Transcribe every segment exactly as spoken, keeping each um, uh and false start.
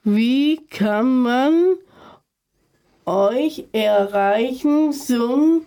Wie kann man euch erreichen, zum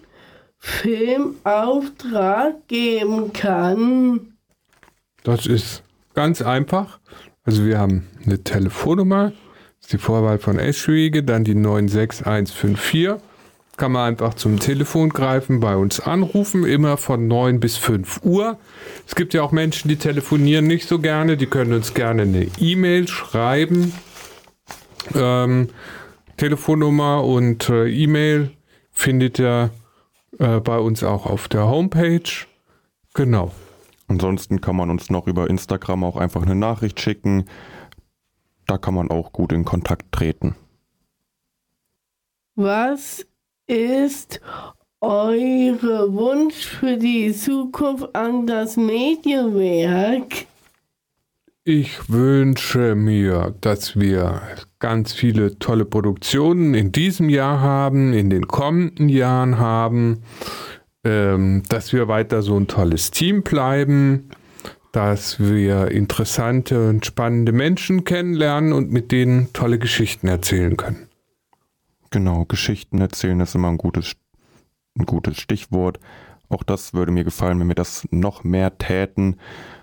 Filmauftrag geben kann? Das ist ganz einfach. Also wir haben eine Telefonnummer, das ist die Vorwahl von Eschwege, dann die neun sechs eins fünf vier. Kann man einfach zum Telefon greifen, bei uns anrufen, immer von neun bis fünf Uhr. Es gibt ja auch Menschen, die telefonieren nicht so gerne, die können uns gerne eine E-Mail schreiben. Ähm, Telefonnummer und äh, E-Mail findet ihr äh, bei uns auch auf der Homepage. Genau. Ansonsten kann man uns noch über Instagram auch einfach eine Nachricht schicken. Da kann man auch gut in Kontakt treten. Was ist eure Wunsch für die Zukunft an das Medienwerk? Ich wünsche mir, dass wir ganz viele tolle Produktionen in diesem Jahr haben, in den kommenden Jahren haben, ähm, dass wir weiter so ein tolles Team bleiben, dass wir interessante und spannende Menschen kennenlernen und mit denen tolle Geschichten erzählen können. Genau, Geschichten erzählen ist immer ein gutes, ein gutes Stichwort. Auch das würde mir gefallen, wenn wir das noch mehr täten.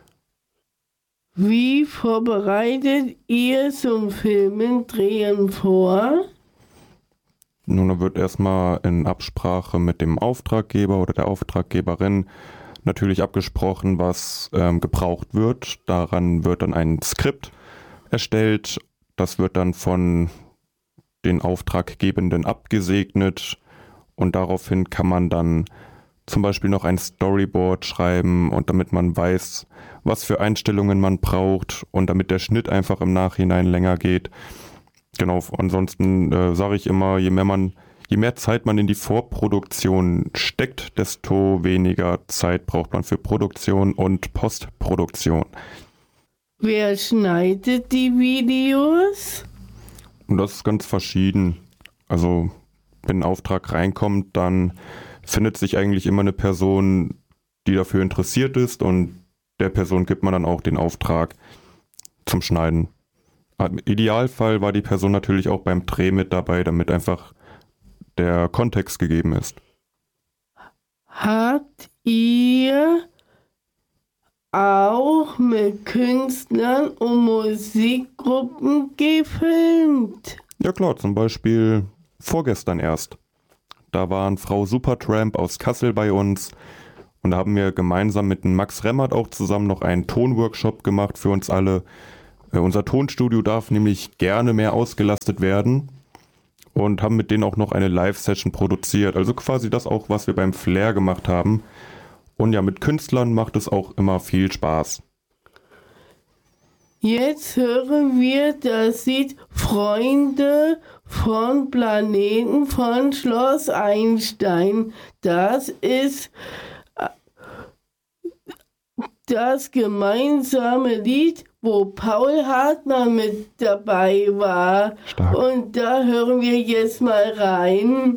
Wie vorbereitet ihr zum Filmen drehen vor? Nun, da wird erstmal in Absprache mit dem Auftraggeber oder der Auftraggeberin natürlich abgesprochen, was ähm, gebraucht wird. Daran wird dann ein Skript erstellt. Das wird dann von den Auftraggebenden abgesegnet und daraufhin kann man dann zum Beispiel noch ein Storyboard schreiben und damit man weiß, was für Einstellungen man braucht und damit der Schnitt einfach im Nachhinein länger geht. Genau, ansonsten äh, sage ich immer, je mehr man, je mehr Zeit man in die Vorproduktion steckt, desto weniger Zeit braucht man für Produktion und Postproduktion. Wer schneidet die Videos? Und das ist ganz verschieden. Also wenn ein Auftrag reinkommt, dann findet sich eigentlich immer eine Person, die dafür interessiert ist und der Person gibt man dann auch den Auftrag zum Schneiden. Im Idealfall war die Person natürlich auch beim Dreh mit dabei, damit einfach der Kontext gegeben ist. Habt ihr auch mit Künstlern und Musikgruppen gefilmt? Ja klar, zum Beispiel vorgestern erst. Da waren Frau Supertramp aus Kassel bei uns und da haben wir gemeinsam mit dem Max Remmert auch zusammen noch einen Tonworkshop gemacht für uns alle. Äh, unser Tonstudio darf nämlich gerne mehr ausgelastet werden und haben mit denen auch noch eine Live-Session produziert. Also quasi das auch, was wir beim Flair gemacht haben. Und ja, mit Künstlern macht es auch immer viel Spaß. Jetzt hören wir das Lied Freunde von Planeten von Schloss Einstein. Das ist das gemeinsame Lied, wo Paul Hartmann mit dabei war. Stark. Und da hören wir jetzt mal rein.